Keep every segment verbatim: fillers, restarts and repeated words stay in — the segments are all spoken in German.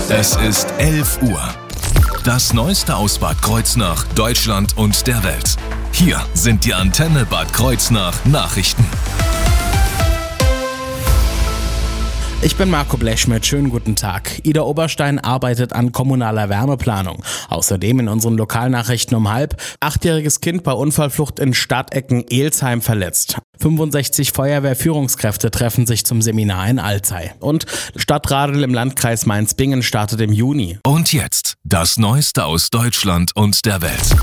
Es ist elf Uhr. Das Neueste aus Bad Kreuznach, Deutschland und der Welt. Hier sind die Antenne Bad Kreuznach Nachrichten. Ich bin Marco Blechschmidt, schönen guten Tag. Ida Oberstein arbeitet an kommunaler Wärmeplanung. Außerdem in unseren Lokalnachrichten um halb. Achtjähriges Kind bei Unfallflucht in Stadtecken-Elsheim verletzt. fünfundsechzig Feuerwehrführungskräfte treffen sich zum Seminar in Alzey. Und Stadtradl im Landkreis Mainz-Bingen startet im Juni. Und jetzt das Neueste aus Deutschland und der Welt.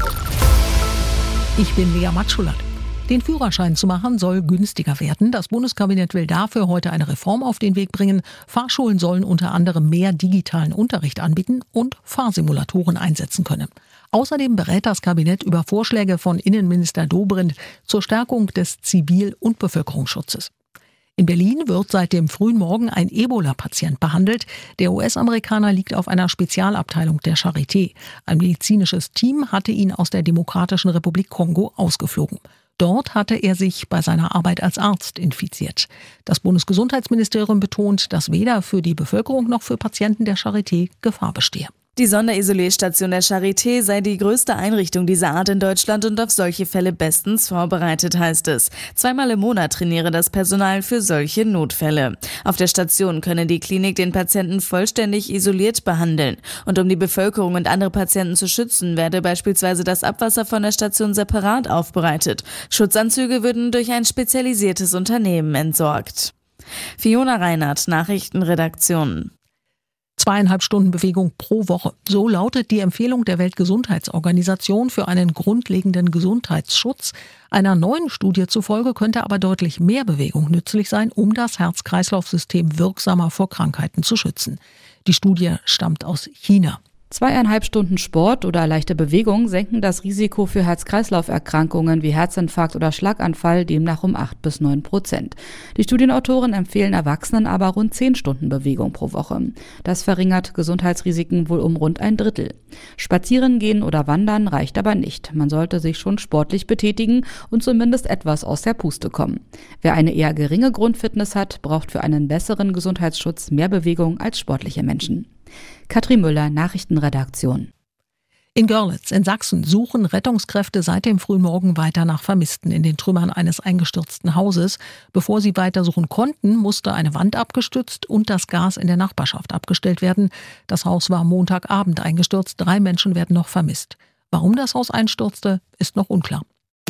Ich bin Lea Matschulert. Den Führerschein zu machen soll günstiger werden. Das Bundeskabinett will dafür heute eine Reform auf den Weg bringen. Fahrschulen sollen unter anderem mehr digitalen Unterricht anbieten und Fahrsimulatoren einsetzen können. Außerdem berät das Kabinett über Vorschläge von Innenminister Dobrindt zur Stärkung des Zivil- und Bevölkerungsschutzes. In Berlin wird seit dem frühen Morgen ein Ebola-Patient behandelt. Der U S-Amerikaner liegt auf einer Spezialabteilung der Charité. Ein medizinisches Team hatte ihn aus der Demokratischen Republik Kongo ausgeflogen. Dort hatte er sich bei seiner Arbeit als Arzt infiziert. Das Bundesgesundheitsministerium betont, dass weder für die Bevölkerung noch für Patienten der Charité Gefahr bestehe. Die Sonderisolierstation der Charité sei die größte Einrichtung dieser Art in Deutschland und auf solche Fälle bestens vorbereitet, heißt es. Zweimal im Monat trainiere das Personal für solche Notfälle. Auf der Station könne die Klinik den Patienten vollständig isoliert behandeln. Und um die Bevölkerung und andere Patienten zu schützen, werde beispielsweise das Abwasser von der Station separat aufbereitet. Schutzanzüge würden durch ein spezialisiertes Unternehmen entsorgt. Fiona Reinhardt, Nachrichtenredaktion. Zweieinhalb Stunden Bewegung pro Woche. So lautet die Empfehlung der Weltgesundheitsorganisation für einen grundlegenden Gesundheitsschutz. Einer neuen Studie zufolge könnte aber deutlich mehr Bewegung nützlich sein, um das Herz-Kreislauf-System wirksamer vor Krankheiten zu schützen. Die Studie stammt aus China. Zweieinhalb Stunden Sport oder leichte Bewegung senken das Risiko für Herz-Kreislauf-Erkrankungen wie Herzinfarkt oder Schlaganfall demnach um acht bis neun Prozent. Die Studienautoren empfehlen Erwachsenen aber rund zehn Stunden Bewegung pro Woche. Das verringert Gesundheitsrisiken wohl um rund ein Drittel. Spazieren gehen oder wandern reicht aber nicht. Man sollte sich schon sportlich betätigen und zumindest etwas aus der Puste kommen. Wer eine eher geringe Grundfitness hat, braucht für einen besseren Gesundheitsschutz mehr Bewegung als sportliche Menschen. Katrin Müller, Nachrichtenredaktion. In Görlitz in Sachsen suchen Rettungskräfte seit dem frühen Morgen weiter nach Vermissten in den Trümmern eines eingestürzten Hauses. Bevor sie weitersuchen konnten, musste eine Wand abgestützt und das Gas in der Nachbarschaft abgestellt werden. Das Haus war Montagabend eingestürzt. Drei Menschen werden noch vermisst. Warum das Haus einstürzte, ist noch unklar.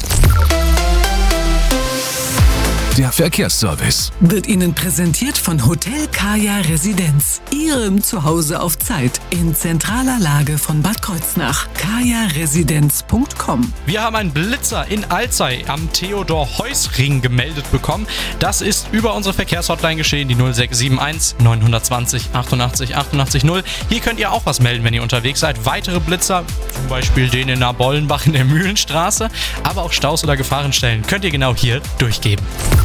Der Verkehrsservice wird Ihnen präsentiert von Hotel Kaya Residenz. Ihrem Zuhause auf Zeit in zentraler Lage von Bad Kreuznach. kaya residenz punkt com. Wir haben einen Blitzer in Alzey am Theodor-Heuss-Ring gemeldet bekommen. Das ist über unsere Verkehrshotline geschehen, die null sechs sieben eins neun zwei null achtundachtzig achtundachtzig null. Hier könnt ihr auch was melden, wenn ihr unterwegs seid. Weitere Blitzer, zum Beispiel den in Nabollenbach in der Mühlenstraße, aber auch Staus oder Gefahrenstellen, könnt ihr genau hier durchgeben.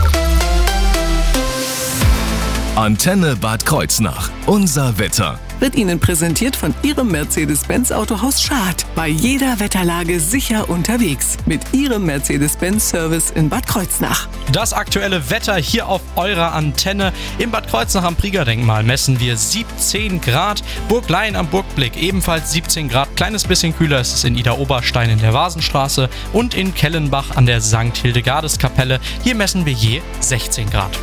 Antenne Bad Kreuznach. Unser Wetter wird Ihnen präsentiert von Ihrem Mercedes-Benz Autohaus Schad. Bei jeder Wetterlage sicher unterwegs. Mit Ihrem Mercedes-Benz-Service in Bad Kreuznach. Das aktuelle Wetter hier auf eurer Antenne. Im Bad Kreuznach am Priegerdenkmal messen wir siebzehn Grad. Burglein am Burgblick ebenfalls siebzehn Grad. Kleines bisschen kühler ist es in Ida Oberstein in der Vasenstraße und in Kellenbach an der Sankt Hildegardes-Kapelle. Hier messen wir je sechzehn Grad.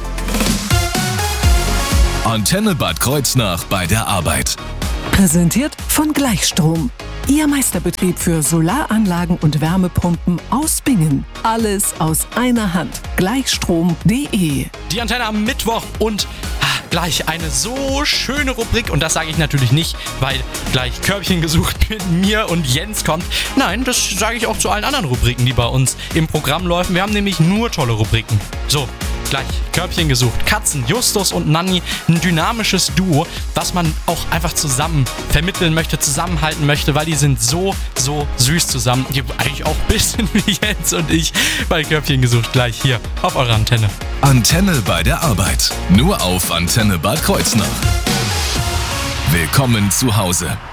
Antenne Bad Kreuznach bei der Arbeit. Präsentiert von Gleichstrom. Ihr Meisterbetrieb für Solaranlagen und Wärmepumpen aus Bingen. Alles aus einer Hand. Gleichstrom punkt de. Die Antenne am Mittwoch und ah, gleich eine so schöne Rubrik. Und das sage ich natürlich nicht, weil gleich Körbchen gesucht mit mir und Jens kommt. Nein, das sage ich auch zu allen anderen Rubriken, die bei uns im Programm laufen. Wir haben nämlich nur tolle Rubriken. So. Gleich Körbchen gesucht. Katzen, Justus und Nanni, ein dynamisches Duo, was man auch einfach zusammen vermitteln möchte, zusammenhalten möchte, weil die sind so, so süß zusammen. Die eigentlich auch ein bisschen wie Jens und ich bei Körbchen gesucht. Gleich hier auf eurer Antenne. Antenne bei der Arbeit. Nur auf Antenne Bad Kreuznach. Willkommen zu Hause.